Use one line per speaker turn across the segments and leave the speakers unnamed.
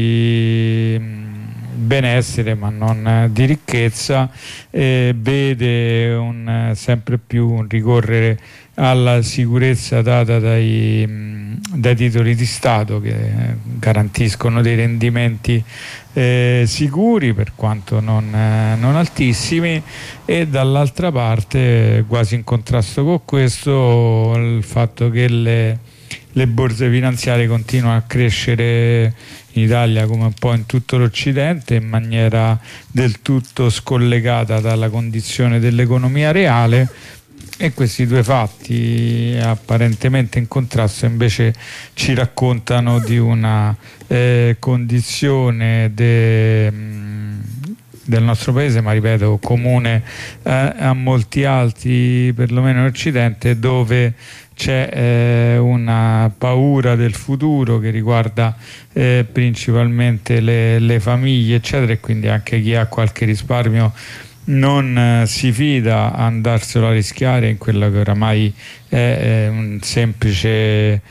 benessere ma non di ricchezza, vede sempre più un ricorrere alla sicurezza data dai titoli di Stato che garantiscono dei rendimenti sicuri, per quanto non altissimi, e dall'altra parte, quasi in contrasto con questo, il fatto che le borse finanziarie continuano a crescere in Italia come un po' in tutto l'Occidente in maniera del tutto scollegata dalla condizione dell'economia reale, e questi due fatti apparentemente in contrasto invece ci raccontano di una condizione del nostro paese, ma ripeto comune a molti altri, perlomeno in Occidente, dove c'è una paura del futuro che riguarda principalmente le famiglie, eccetera, e quindi anche chi ha qualche risparmio non si fida a andarselo a rischiare in quello che oramai è un semplice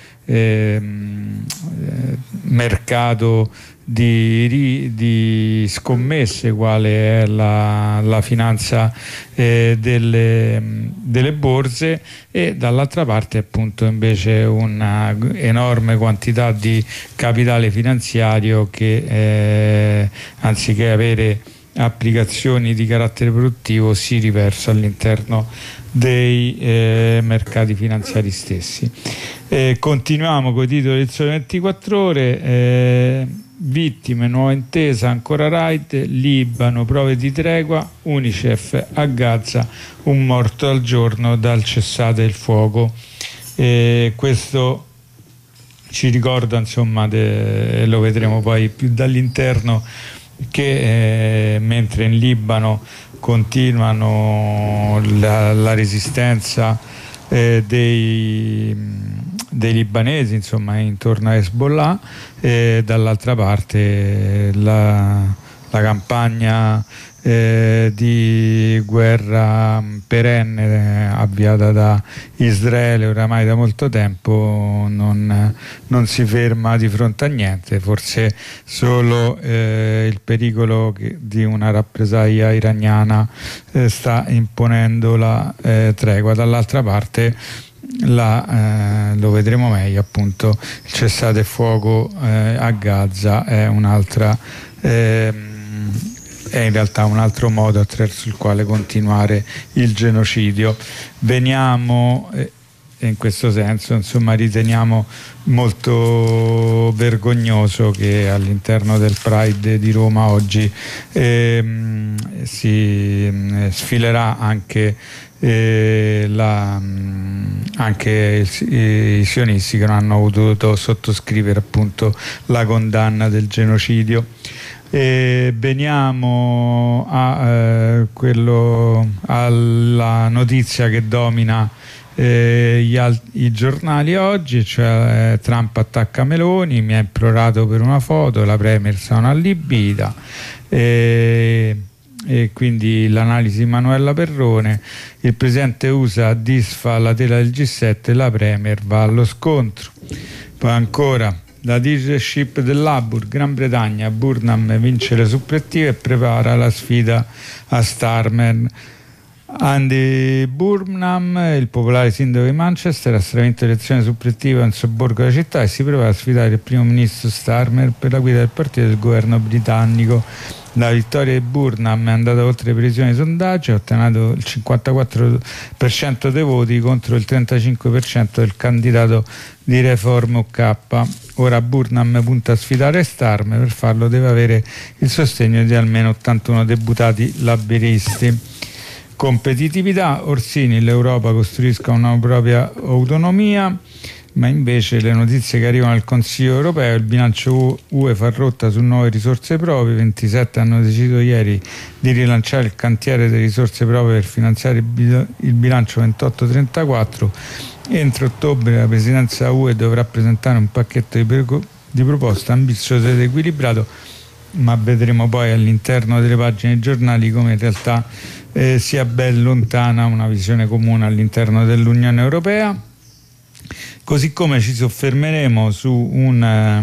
mercato di scommesse, quale è la finanza delle borse, e dall'altra parte appunto invece una enorme quantità di capitale finanziario che anziché avere applicazioni di carattere produttivo si riversa all'interno dei mercati finanziari stessi. Continuiamo con i titoli del Sole 24 Ore. Vittime, nuova intesa, ancora raid, Libano, prove di tregua, Unicef a Gaza, un morto al giorno dal cessate il fuoco. Questo ci ricorda, insomma, lo vedremo poi più dall'interno, che mentre in Libano continuano la resistenza dei libanesi, insomma, intorno a Hezbollah, dall'altra parte la campagna di guerra perenne avviata da Israele oramai da molto tempo non si ferma di fronte a niente, forse solo il pericolo di una rappresaglia iraniana sta imponendo la tregua. Dall'altra parte lo vedremo meglio, appunto, il cessate il fuoco a Gaza è un'altra è in realtà un altro modo attraverso il quale continuare il genocidio. Veniamo, in questo senso, insomma, riteniamo molto vergognoso che all'interno del Pride di Roma oggi si sfilerà anche i sionisti, che non hanno voluto sottoscrivere appunto la condanna del genocidio. Veniamo alla notizia che domina i giornali oggi, cioè Trump attacca Meloni, mi ha implorato per una foto, la Premier sono allibita, e quindi l'analisi di Manuela Perrone, il presidente USA disfa la tela del G7, la Premier va allo scontro. Poi ancora la leadership dell'Abur, Gran Bretagna, Burnham vince le supplettive e prepara la sfida a Starmer. Andy Burnham, il popolare sindaco di Manchester, ha stravinto le elezioni supplettive a un sobborgo della città e si prepara a sfidare il primo ministro Starmer per la guida del partito del governo britannico. La vittoria di Burnham è andata oltre le previsioni di sondaggio, ha ottenuto il 54% dei voti contro il 35% del candidato di Reform UK. Ora Burnham punta a sfidare Starmer, per farlo deve avere il sostegno di almeno 81 deputati laburisti. Competitività, Orsini, l'Europa costruisca una propria autonomia, ma invece le notizie che arrivano dal Consiglio europeo: il bilancio UE fa rotta su nuove risorse proprie, 27 hanno deciso ieri di rilanciare il cantiere delle risorse proprie per finanziare il bilancio 28-34, entro ottobre la presidenza UE dovrà presentare un pacchetto di proposte ambizioso ed equilibrato, ma vedremo poi all'interno delle pagine dei giornali come in realtà sia ben lontana una visione comune all'interno dell'Unione Europea. Così come ci soffermeremo su un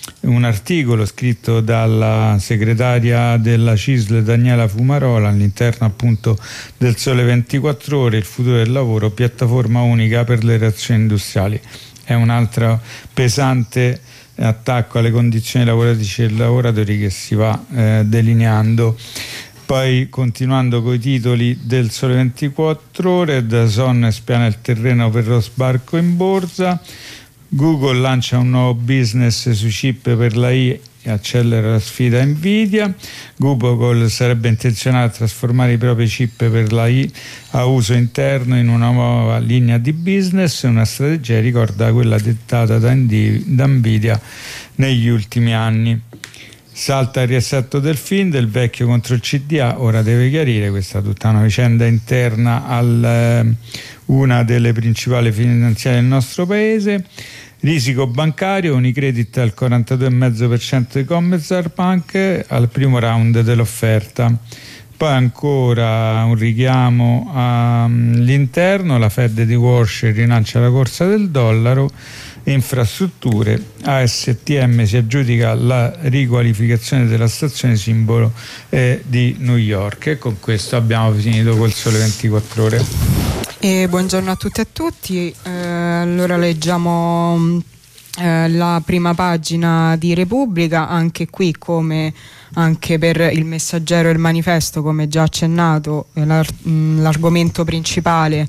un articolo scritto dalla segretaria della CISL Daniela Fumarola all'interno appunto del Sole 24 Ore, il futuro del lavoro, piattaforma unica per le relazioni industriali. È un altro pesante attacco alle condizioni lavoratrici e lavoratori che si va delineando. Poi, continuando con i titoli del Sole 24 Ore, DAZN spiana il terreno per lo sbarco in borsa, Google lancia un nuovo business sui chip per l'AI e accelera la sfida Nvidia. Google sarebbe intenzionato a trasformare i propri chip per l'AI a uso interno in una nuova linea di business, una strategia che ricorda quella dettata da Nvidia negli ultimi anni. Salta il riassetto del FIN, del vecchio contro il CDA, ora deve chiarire, questa è tutta una vicenda interna a una delle principali finanziarie del nostro paese. Risico bancario, Unicredit al 42,5% di Commerzbank al primo round dell'offerta. Poi ancora un richiamo all'interno, la Fed di Walsh rilancia la corsa del dollaro. Infrastrutture, ASTM si aggiudica la riqualificazione della stazione simbolo di New York. E con questo abbiamo finito col Sole 24 Ore.
Buongiorno a tutte e a tutti. Allora leggiamo la prima pagina di Repubblica. Anche qui, come anche per il Messaggero e il Manifesto, come già accennato, l'argomento principale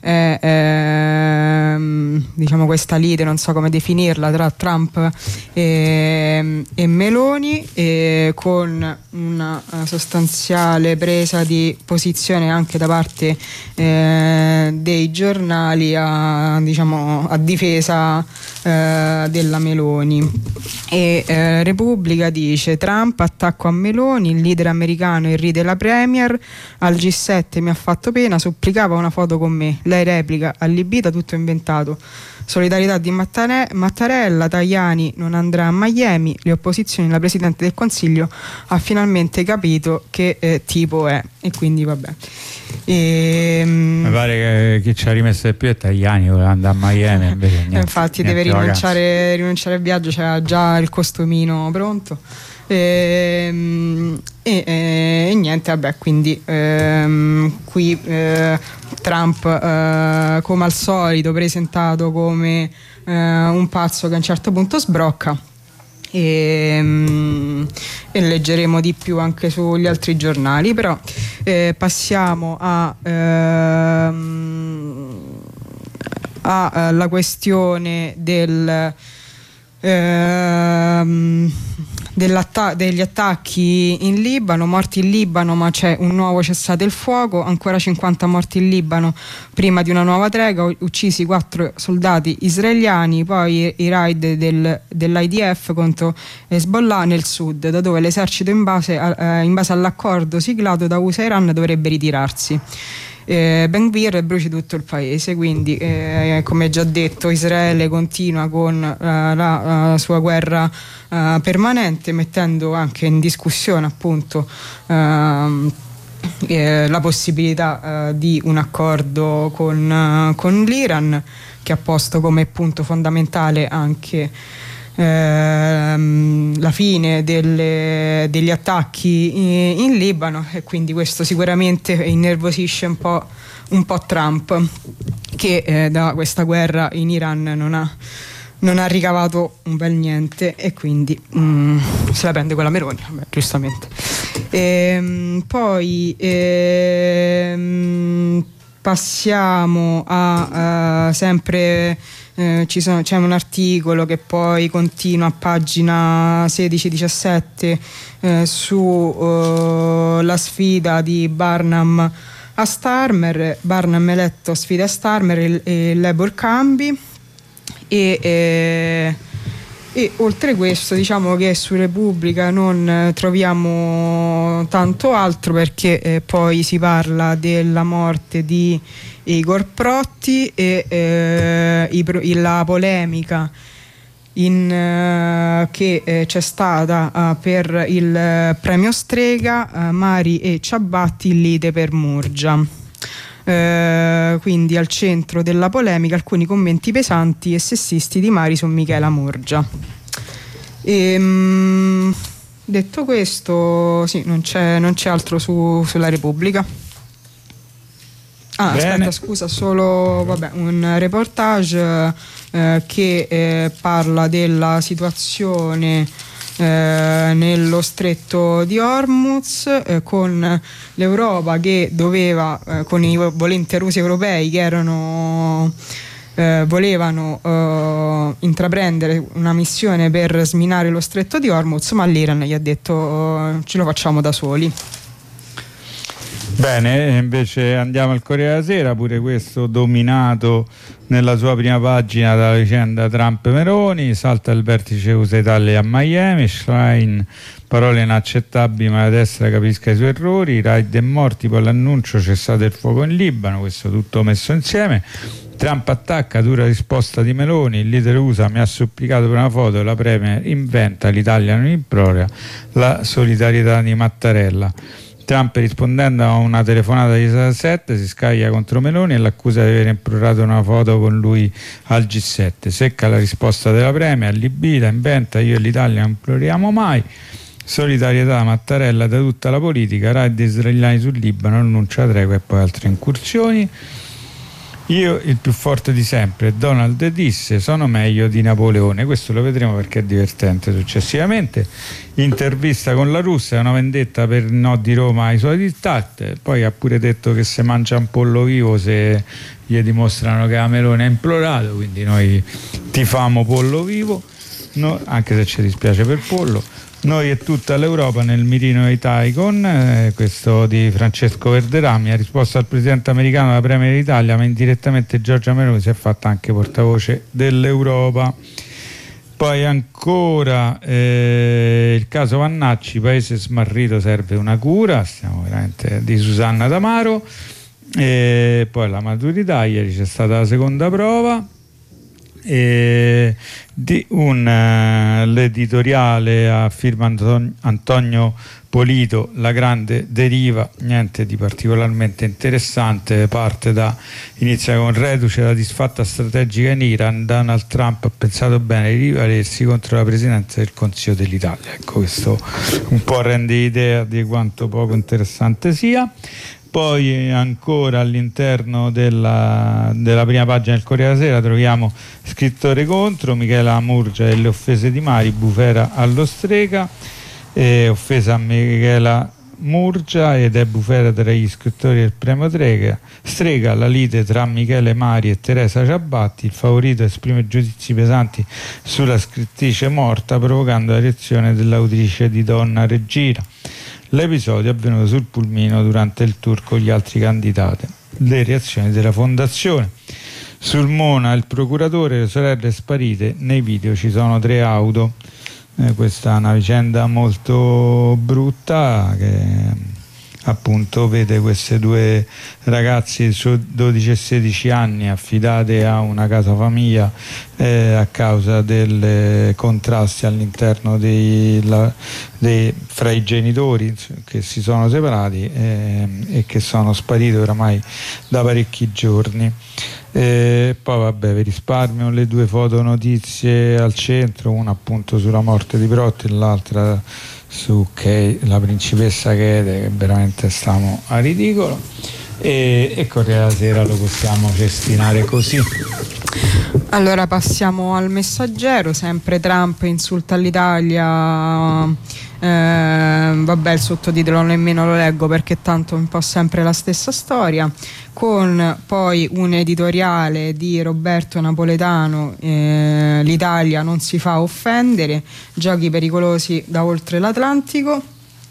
è diciamo questa lite, non so come definirla, tra Trump e Meloni, con una sostanziale presa di posizione anche da parte dei giornali a difesa della Meloni. Repubblica dice: Trump attacco a Meloni, il leader americano irride la premier, al G7 mi ha fatto pena, supplicava una foto con me, lei replica allibita tutto inventato, solidarietà di Mattarella, Tajani non andrà a Miami, le opposizioni, la Presidente del Consiglio ha finalmente capito che tipo è, e quindi vabbè.
Mi pare che chi ci ha rimesso di più è Tajani, voleva andare a Miami, invece niente,
infatti deve rinunciare al viaggio, c'era già il costumino pronto. E niente, vabbè, quindi qui Trump come al solito presentato come un pazzo che a un certo punto sbrocca, e leggeremo di più anche sugli altri giornali. Però passiamo alla questione degli attacchi in Libano, morti in Libano, ma c'è un nuovo cessate il fuoco, ancora 50 morti in Libano prima di una nuova tregua, uccisi 4 soldati israeliani, poi i raid dell'IDF contro Hezbollah nel sud, da dove l'esercito in base all'accordo siglato da USA e Iran dovrebbe ritirarsi. Ben Gvir bruci tutto il paese, quindi come già detto Israele continua con la sua guerra permanente, mettendo anche in discussione appunto la possibilità di un accordo con l'Iran, che ha posto come punto fondamentale anche la fine degli attacchi in Libano, e quindi questo sicuramente innervosisce un po' Trump, che da questa guerra in Iran non ha ricavato un bel niente, e quindi se la prende con la Meloni, vabbè, giustamente. Poi passiamo a sempre c'è un articolo che poi continua a pagina 16-17 su la sfida di Barnum a Starmer. Barnum eletto sfida Starmer e Labour cambi, e oltre questo diciamo che su Repubblica non troviamo tanto altro, perché poi si parla della morte di Igor Protti e la polemica che c'è stata per il premio Strega, Mari e Ciabatti lite per Murgia. Quindi al centro della polemica alcuni commenti pesanti e sessisti di Mari su Michela Murgia. Detto questo, sì, non c'è altro sulla Repubblica. Aspetta, scusa, solo un reportage che parla della situazione nello stretto di Hormuz, con l'Europa che doveva, con i volenti russi europei che volevano intraprendere una missione per sminare lo stretto di Hormuz, ma l'Iran gli ha detto ce lo facciamo da soli.
Bene, invece andiamo al Corriere della Sera, pure questo dominato nella sua prima pagina dalla vicenda Trump-Meloni. Salta il vertice USA-Italia a Miami, Schlein, parole inaccettabili ma la destra capisca i suoi errori, raid e morti, poi l'annuncio cessate il fuoco in Libano, questo tutto messo insieme. Trump attacca, dura risposta di Meloni, il leader USA mi ha supplicato per una foto, la premier inventa, l'Italia non imploria, la solidarietà di Mattarella. Trump, rispondendo a una telefonata di 7, si scaglia contro Meloni e l'accusa di aver implorato una foto con lui al G7. Secca la risposta della Premier, allibita, inventa, io e l'Italia non imploriamo mai. Solidarietà Mattarella da tutta la politica, raid israeliani sul Libano, annuncia tregua e poi altre incursioni. Io il più forte di sempre, Donald disse, sono meglio di Napoleone. Questo lo vedremo perché è divertente. Successivamente intervista con la Russia, una vendetta per il no di Roma ai suoi diktat. Poi ha pure detto che se mangia un pollo vivo se gli dimostrano che la Meloni ha implorato, quindi noi tifamo pollo vivo, no, anche se ci dispiace per pollo. Noi e tutta l'Europa nel mirino dei Taicon, questo di Francesco Verderami, ha risposto al presidente americano della Premier d'Italia, ma indirettamente Giorgia Meloni si è fatta anche portavoce dell'Europa. Poi ancora il caso Vannacci, paese smarrito serve una cura, stiamo veramente di Susanna Tamaro. E poi la maturità, ieri c'è stata la seconda prova. L'editoriale a firma Antonio Polito, la grande deriva, niente di particolarmente interessante, inizia con reduce la disfatta strategica in Iran, Donald Trump ha pensato bene di rivalersi contro la presidenza del Consiglio dell'Italia. Ecco, questo un po' rende idea di quanto poco interessante sia. Poi ancora all'interno della prima pagina del Corriere della Sera troviamo scrittore contro, Michela Murgia e le offese di Mari, bufera allo Strega, offesa a Michela Murgia ed è bufera tra gli scrittori del premio Strega, la lite tra Michele Mari e Teresa Ciabatti, il favorito esprime giudizi pesanti sulla scrittrice morta provocando la reazione dell'autrice di Donna Regina. L'episodio è avvenuto sul pulmino durante il tour con gli altri candidati. Le reazioni della fondazione. Sul Mona il procuratore, le sorelle sparite, nei video ci sono 3 auto. Questa è una vicenda molto brutta che appunto vede queste 2 ragazzi di 12 e 16 anni affidate a una casa famiglia a causa dei contrasti all'interno fra i genitori che si sono separati e che sono spariti oramai da parecchi giorni. Poi vabbè, vi risparmio le 2 fotonotizie al centro, una appunto sulla morte di Protti e l'altra su la principessa Kate, che veramente stiamo a ridicolo, e Corriere della Sera lo possiamo cestinare così.
Allora passiamo al Messaggero, sempre Trump insulta l'Italia, vabbè il sottotitolo nemmeno lo leggo perché tanto un po' sempre la stessa storia, con poi un editoriale di Roberto Napoletano, l'Italia non si fa offendere, giochi pericolosi da oltre l'Atlantico,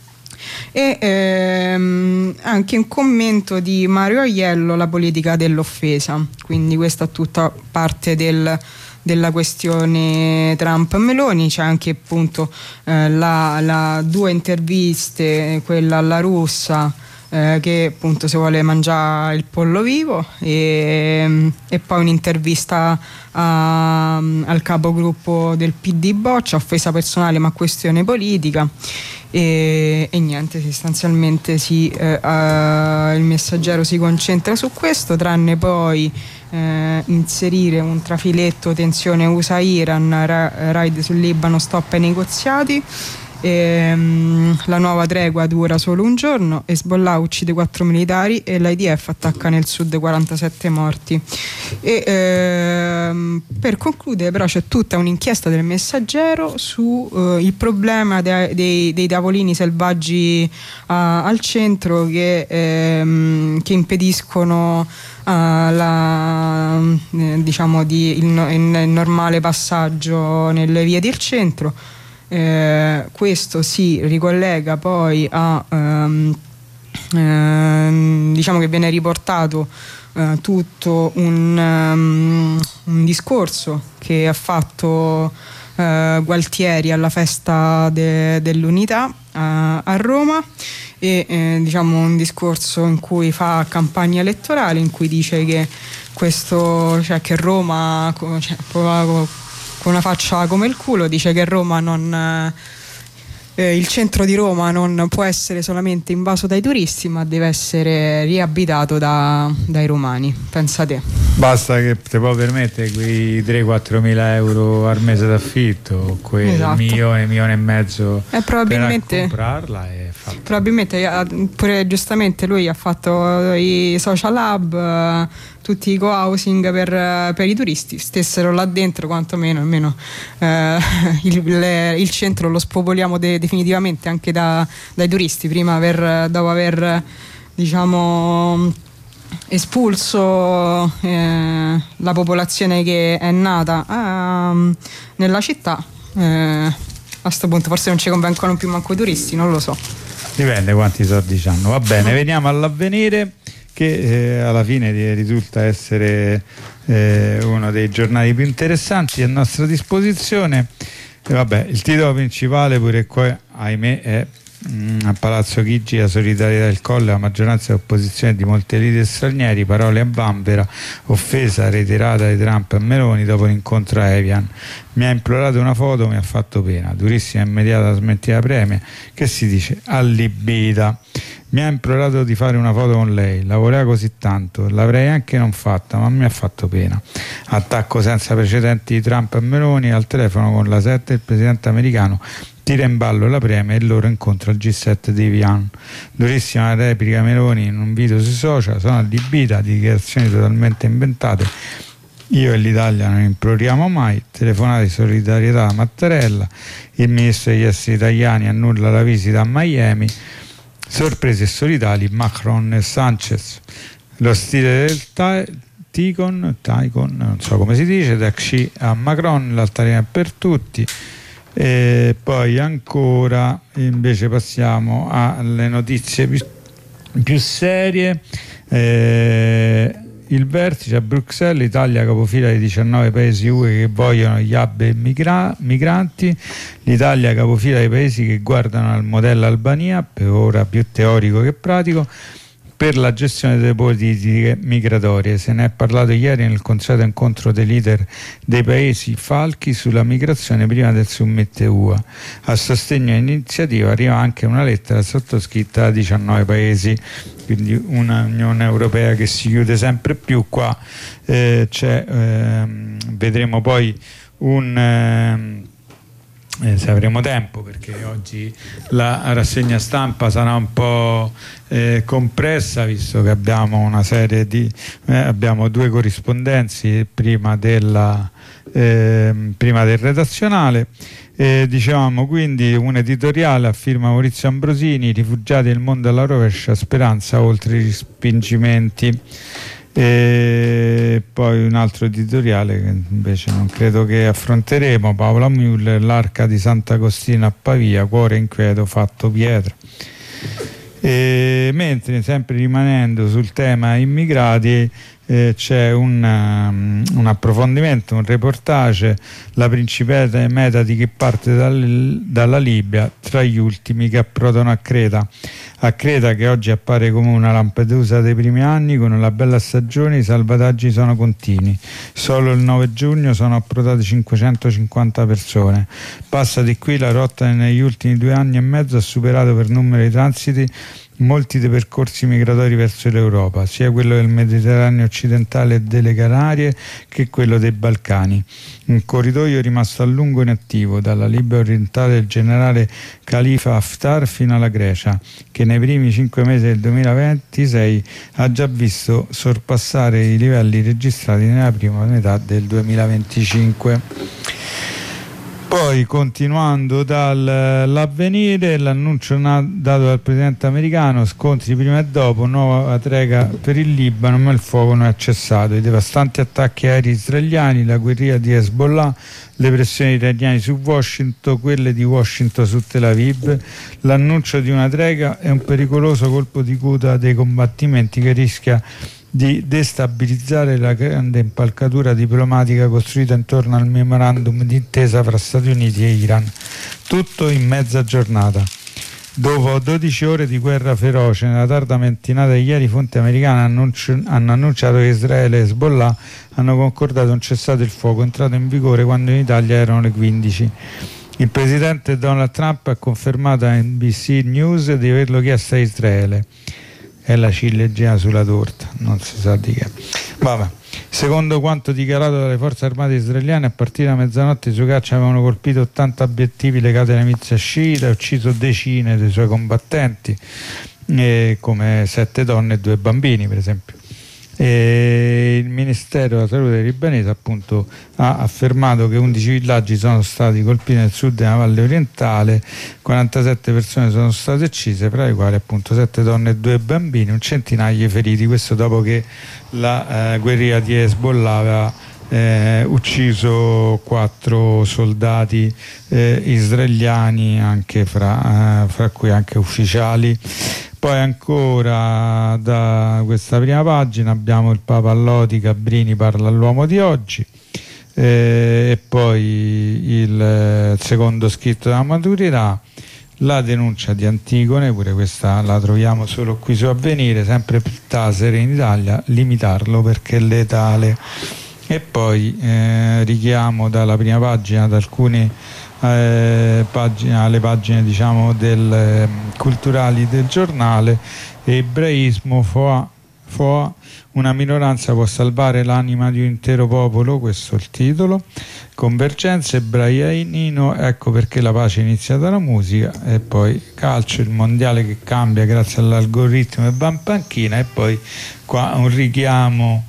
e anche un commento di Mario Aiello, la politica dell'offesa. Quindi questa è tutta parte della questione Trump-Meloni. C'è anche appunto 2 interviste, quella alla russa che appunto si vuole mangiare il pollo vivo, e poi un'intervista al capogruppo del PD Boccia, offesa personale ma questione politica. e niente, sostanzialmente il Messaggero si concentra su questo, tranne poi inserire un trafiletto tensione USA-Iran, raid sul Libano, stop ai negoziati. La nuova tregua dura solo un giorno, Hezbollah uccide 4 militari e l'IDF attacca nel sud, 47 morti. Per concludere però c'è tutta un'inchiesta del Messaggero su il problema dei tavolini selvaggi al centro che impediscono diciamo il normale passaggio nelle vie del centro. Questo si ricollega poi a diciamo che viene riportato tutto un discorso che ha fatto Gualtieri alla festa dell'Unità a Roma, e diciamo un discorso in cui fa campagna elettorale, in cui dice che che Roma, con una faccia come il culo, dice che Roma il centro di Roma non può essere solamente invaso dai turisti, ma deve essere riabitato dai romani. Pensa te.
Basta che ti può permettere quei 3-4 mila euro al mese d'affitto, quel
esatto.
milione e mezzo
probabilmente,
per comprarla e fatto.
Probabilmente pure giustamente lui ha fatto i social hub, tutti i co-housing per i turisti, stessero là dentro, quantomeno almeno il centro lo spopoliamo definitivamente anche dai turisti, prima dopo aver diciamo espulso la popolazione che è nata nella città. A questo punto forse non ci convengono più manco i turisti, non lo so.
Dipende quanti soldi c'hanno. Va bene, veniamo all'Avvenire, che alla fine risulta essere uno dei giornali più interessanti a nostra disposizione. E vabbè, il titolo principale pure qua, ahimè, è a Palazzo Chigi la solidarietà del Colle, la maggioranza e l'opposizione di molti leader stranieri, parole a vanvera, offesa reiterata di Trump e Meloni dopo l'incontro a Evian. Mi ha implorato una foto, mi ha fatto pena, durissima e immediata smentita Premier, che si dice allibita. Mi ha implorato di fare una foto con lei, la voleva così tanto, l'avrei anche non fatta, ma mi ha fatto pena. Attacco senza precedenti di Trump e Meloni, al telefono con la 7 il presidente americano tira in ballo la Premier e il loro incontro al G7 di Evian. Durissima replica Meloni in un video sui social, sono allibita di dichiarazioni totalmente inventate. Io e l'Italia non imploriamo mai, telefonate di solidarietà a Mattarella, il ministro degli esteri italiani annulla la visita a Miami, sorprese solidali Macron e Sanchez. Lo stile del Ticon, non so come si dice, da Xi a Macron, l'altarina per tutti. E poi ancora invece passiamo alle notizie più serie. Il vertice a Bruxelles, Italia capofila di 19 paesi UE che vogliono gli hub migranti, l'Italia capofila dei paesi che guardano al modello Albania, per ora più teorico che pratico, per la gestione delle politiche migratorie. Se ne è parlato ieri nel consueto incontro dei leader dei paesi falchi sulla migrazione prima del summit UE. A sostegno dell'iniziativa arriva anche una lettera sottoscritta da 19 paesi, quindi un'Unione Europea che si chiude sempre più. Qua vedremo poi se avremo tempo, perché oggi la rassegna stampa sarà un po' compressa, visto che abbiamo una serie di abbiamo due corrispondenzi prima del redazionale. Dicevamo quindi un editoriale a firma Maurizio Ambrosini, rifugiati del mondo alla rovescia, speranza oltre i respingimenti. E poi un altro editoriale che invece non credo che affronteremo, Paola Müller, l'arca di Sant'Agostino a Pavia, cuore inquieto fatto pietra. Mentre sempre rimanendo sul tema immigrati, c'è un approfondimento, un reportage, la principessa meta di chi parte dalla Libia, tra gli ultimi che approdano a Creta, che oggi appare come una Lampedusa dei primi anni. Con la bella stagione i salvataggi sono continui, solo il 9 giugno sono approdate 550 persone. Passa di qui la rotta negli ultimi 2 anni e mezzo ha superato per numero di transiti molti dei percorsi migratori verso l'Europa, sia quello del Mediterraneo occidentale e delle Canarie che quello dei Balcani. Un corridoio rimasto a lungo inattivo, dalla Libia orientale del generale Khalifa Haftar fino alla Grecia, che nei primi 5 mesi del 2026 ha già visto sorpassare i livelli registrati nella prima metà del 2025. Poi, continuando dall'Avvenire, l'annuncio dato dal presidente americano: scontri prima e dopo, nuova tregua per il Libano, ma il fuoco non è cessato. I devastanti attacchi aerei israeliani, la guerriglia di Hezbollah, le pressioni iraniane su Washington, quelle di Washington su Tel Aviv, l'annuncio di una tregua è un pericoloso colpo di coda dei combattimenti che rischia di destabilizzare la grande impalcatura diplomatica costruita intorno al memorandum d'intesa fra Stati Uniti e Iran, tutto in mezza giornata. Dopo 12 ore di guerra feroce, nella tarda mattinata di ieri fonti americane hanno annunciato che Israele e Hezbollah hanno concordato un cessate il fuoco entrato in vigore quando in Italia erano le 15. Il presidente Donald Trump ha confermato a NBC News di averlo chiesto a Israele. È la ciliegina sulla torta, non si sa di che. Vabbè. Secondo quanto dichiarato dalle forze armate israeliane, a partire da mezzanotte i suoi caccia avevano colpito 80 obiettivi legati alla milizia sciita e ucciso decine dei suoi combattenti, come 7 donne e 2 bambini, per esempio. E il Ministero della Salute libanese appunto ha affermato che 11 villaggi sono stati colpiti nel sud della Valle Orientale, 47 persone sono state uccise, fra le quali appunto 7 donne e 2 bambini, un centinaio di feriti. Questo dopo che la guerriglia di Hezbollah aveva ucciso 4 soldati israeliani, anche fra cui anche ufficiali. Poi ancora da questa prima pagina abbiamo il Papa Lodi, Cabrini parla all'uomo di oggi, e poi il secondo scritto della maturità, la denuncia di Antigone, pure questa la troviamo solo qui su Avvenire, sempre più tasere in Italia, limitarlo perché è letale. E poi richiamo dalla prima pagina ad alcune alle pagine diciamo culturali del giornale. Ebraismo, Foa, una minoranza può salvare l'anima di un intero popolo, questo è il titolo. Convergenza, ebraianino, ecco perché la pace inizia dalla musica. E poi calcio, il mondiale che cambia grazie all'algoritmo e va in panchina. E poi qua un richiamo,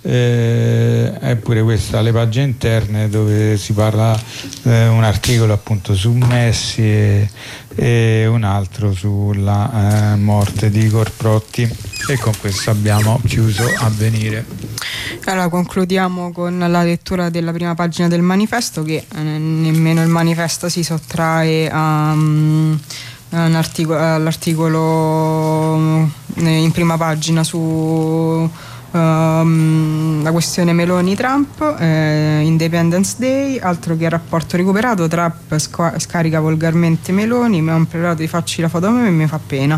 è pure questa alle pagine interne, dove si parla un articolo appunto su Messi e un altro sulla morte di Igor Protti. E con questo abbiamo chiuso Avvenire.
Allora concludiamo con la lettura della prima pagina del manifesto, che nemmeno il manifesto si sottrae all'articolo in prima pagina su la questione Meloni-Trump. Independence Day, altro che rapporto recuperato, Trump scarica volgarmente Meloni, mi ha un prelato di facci la foto a me e mi fa pena.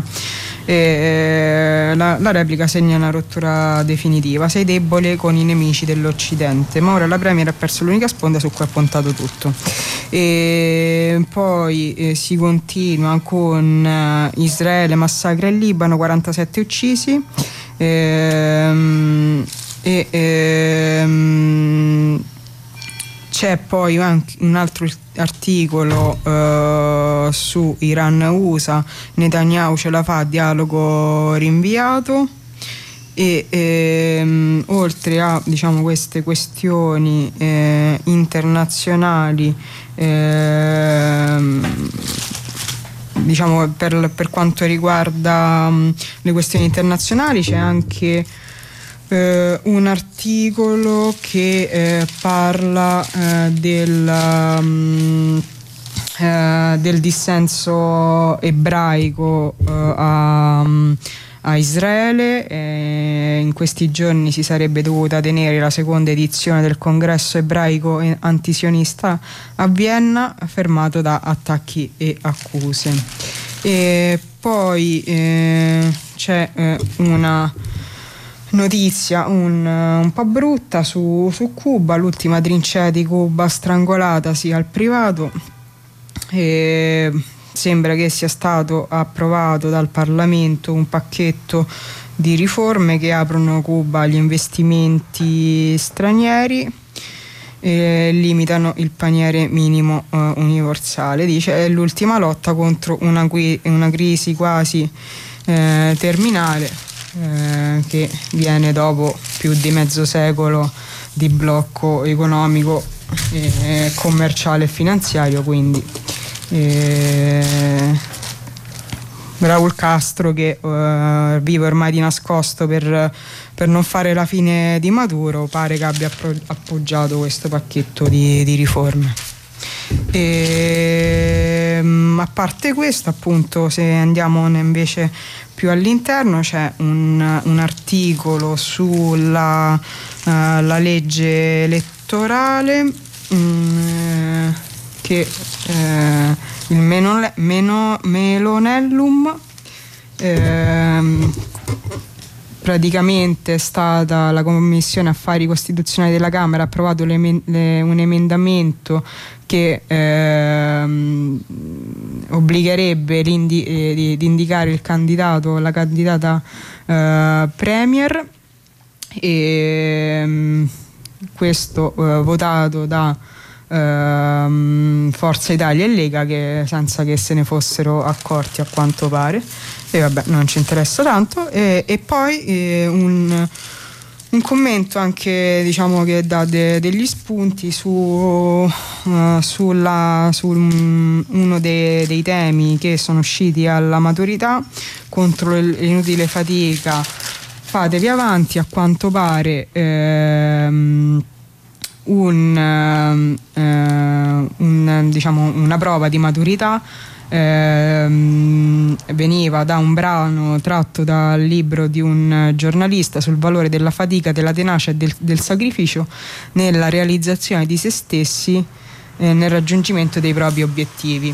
La replica segna una rottura definitiva, sei debole con i nemici dell'Occidente, ma ora la Premier ha perso l'unica sponda su cui ha puntato tutto. E poi si continua con Israele massacra il Libano, 47 uccisi. C'è poi un altro articolo su Iran-USA, Netanyahu ce la fa, dialogo rinviato. E oltre a diciamo queste questioni internazionali, diciamo per quanto riguarda le questioni internazionali, c'è anche un articolo che parla del dissenso ebraico a Israele. In questi giorni si sarebbe dovuta tenere la seconda edizione del congresso ebraico antisionista a Vienna, fermato da attacchi e accuse. E poi c'è una notizia un po' brutta su Cuba, l'ultima trincea di Cuba strangolatasi al privato. Sembra che sia stato approvato dal Parlamento un pacchetto di riforme che aprono Cuba agli investimenti stranieri e limitano il paniere minimo universale. Dice è l'ultima lotta contro una crisi quasi terminale che viene dopo più di mezzo secolo di blocco economico, commerciale e finanziario. Quindi Raúl Castro, che vive ormai di nascosto per non fare la fine di Maduro, pare che abbia appoggiato questo pacchetto di riforme. A parte questo, appunto, se andiamo invece più all'interno, c'è un articolo sulla la legge elettorale che il Melonellum praticamente è stata la Commissione Affari Costituzionali della Camera, ha approvato un emendamento che obbligherebbe di indicare il candidato o la candidata premier, e questo votato da Forza Italia e Lega, che senza che se ne fossero accorti a quanto pare, e vabbè, non ci interessa tanto. E poi un commento anche, diciamo, che dà degli spunti su uno dei temi che sono usciti alla maturità: contro l'inutile fatica fatevi avanti. A quanto pare una prova di maturità veniva da un brano tratto dal libro di un giornalista sul valore della fatica, della tenacia e del sacrificio nella realizzazione di se stessi nel raggiungimento dei propri obiettivi.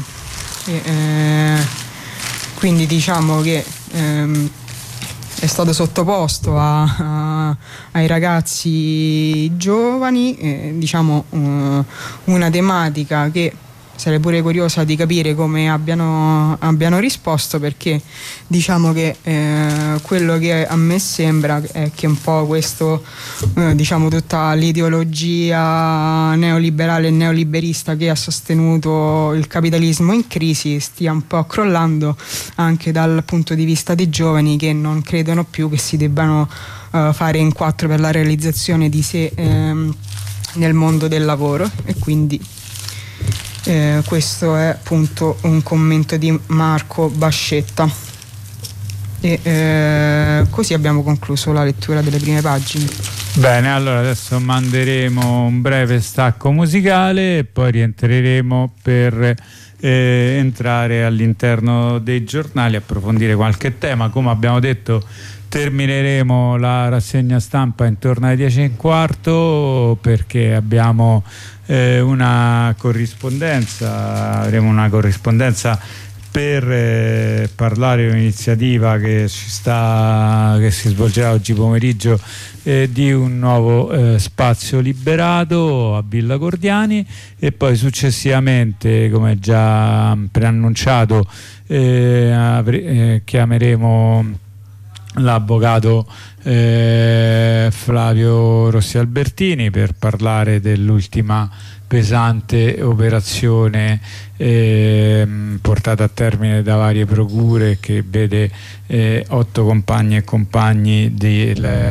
Quindi diciamo che è stato sottoposto ai ragazzi giovani, diciamo, una tematica che sarei pure curiosa di capire come abbiano risposto, perché diciamo che quello che a me sembra è che un po' questo, diciamo, tutta l'ideologia neoliberale e neoliberista che ha sostenuto il capitalismo in crisi stia un po' crollando anche dal punto di vista dei giovani, che non credono più che si debbano fare in quattro per la realizzazione di sé nel mondo del lavoro. E quindi questo è appunto un commento di Marco Bascetta, e così abbiamo concluso la lettura delle prime pagine.
Bene, allora adesso manderemo un breve stacco musicale e poi rientreremo per entrare all'interno dei giornali, approfondire qualche tema. Come abbiamo detto, termineremo la rassegna stampa intorno alle 10:15, perché abbiamo una corrispondenza, avremo una corrispondenza per parlare di un'iniziativa che si svolgerà oggi pomeriggio, di un nuovo spazio liberato a Villa Gordiani, e poi successivamente, come già preannunciato, chiameremo l'avvocato Flavio Rossi Albertini per parlare dell'ultima pesante operazione portata a termine da varie procure, che vede 8 compagni e compagni